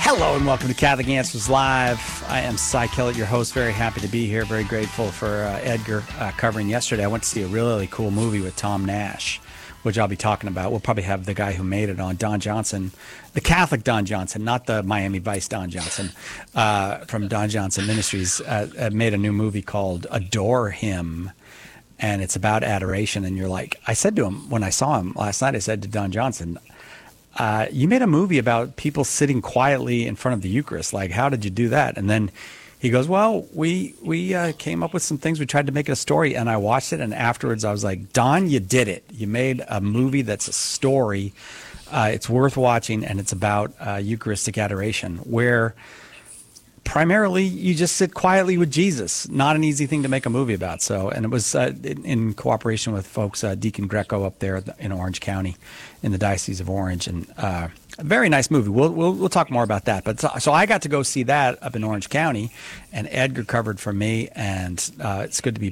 Hello and welcome to Catholic Answers Live. I am Cy Kellett, your host. Very happy to be here. Very grateful for Edgar covering yesterday. I went to see a really cool movie with Tom Nash, which I'll be talking about. We'll probably have the guy who made it on, Don Johnson, the Catholic Don Johnson, not the Miami Vice Don Johnson, from Don Johnson Ministries, made a new movie called Adore Him. And it's about adoration. And you're like, I said to him when I saw him last night, I said to Don Johnson, you made a movie about people sitting quietly in front of the Eucharist. Like, how did you do that? And then he goes, well, we came up with some things. We tried to make it a story. And I watched it. And afterwards, I was like, Don, you did it. You made a movie that's a story. It's worth watching. And it's about Eucharistic adoration, where primarily you just sit quietly with Jesus. Not an easy thing to make a movie about. So, and it was in cooperation with folks, Deacon Greco up there in Orange County, in the Diocese of Orange, and a very nice movie. We'll talk more about that. But so I got to go see that up in Orange County, and Edgar covered for me, and it's good to be